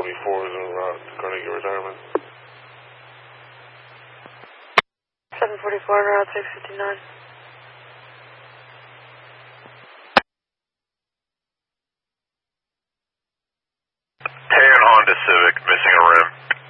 24 is en route to Carnegie Retirement. 744 en route 659. Tan Honda Civic, missing a rim.